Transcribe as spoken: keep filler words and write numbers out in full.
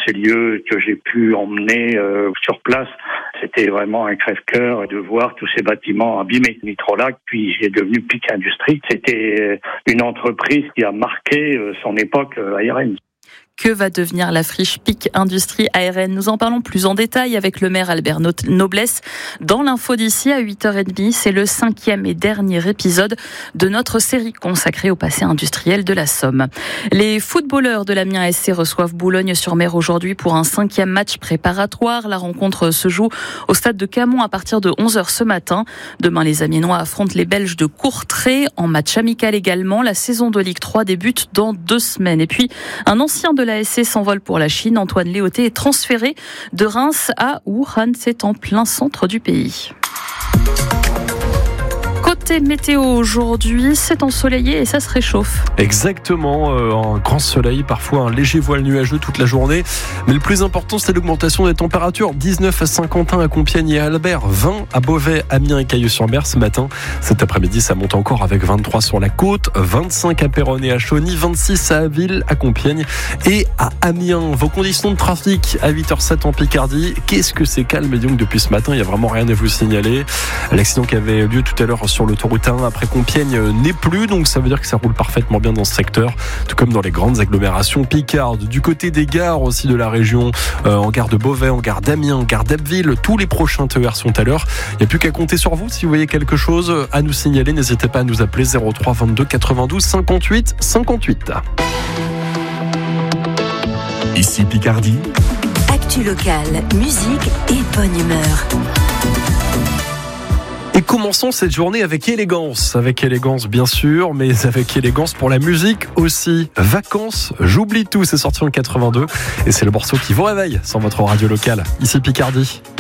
ces lieux que j'ai pu emmener euh, sur place, c'était vraiment un crève-cœur de voir tous ces bâtiments abîmés. Nitrolac, puis j'ai devenu Pic Industrie. C'était une entreprise qui a marqué son époque aérienne. Que va devenir la friche Pic Industrie A R N? Nous en parlons plus en détail avec le maire Albert Noblesse dans l'info d'ici à huit heures trente. C'est le cinquième et dernier épisode de notre série consacrée au passé industriel de la Somme. Les footballeurs de l'Amiens S C reçoivent Boulogne-sur-Mer aujourd'hui pour un cinquième match préparatoire. La rencontre se joue au stade de Camon à partir de onze heures ce matin. Demain, les Amiénois affrontent les Belges de Courtrai en match amical également. La saison de Ligue trois débute dans deux semaines. Et puis, un ancien de la S C s'envole pour la Chine. Antoine Léoté est transféré de Reims à Wuhan. C'est en plein centre du pays. Côté météo aujourd'hui, c'est ensoleillé et ça se réchauffe. Exactement, euh, un grand soleil, parfois un léger voile nuageux toute la journée. Mais le plus important, c'est l'augmentation des températures. dix-neuf à Saint-Quentin, à Compiègne et à Albert, vingt à Beauvais, Amiens et Cailleux-sur-Mer ce matin. Cet après-midi, ça monte encore avec vingt-trois sur la côte, vingt-cinq à Péronne et à Chauny, vingt-six à Aville, à Compiègne et à Amiens. Vos conditions de trafic à huit heures zéro sept en Picardie. Qu'est-ce que c'est calme et donc depuis ce matin, il n'y a vraiment rien à vous signaler. L'accident qui avait lieu tout à l'heure sur l'autoroute un après Compiègne n'est plus, donc ça veut dire que ça roule parfaitement bien dans ce secteur, tout comme dans les grandes agglomérations picardes. Du côté des gares aussi de la région, euh, en gare de Beauvais, en gare d'Amiens, en gare d'Abbeville, tous les prochains T E R sont à l'heure. Il n'y a plus qu'à compter sur vous. Si vous voyez quelque chose à nous signaler, n'hésitez pas à nous appeler zéro trois vingt-deux quatre-vingt-douze cinquante-huit cinquante-huit. Ici Picardie. Actu locale, musique et bonne humeur. Et commençons cette journée avec élégance, avec élégance bien sûr, mais avec élégance pour la musique aussi. Vacances, j'oublie tout, c'est sorti en quatre-vingt-deux et c'est le morceau qui vous réveille sur votre radio locale, ici Picardie.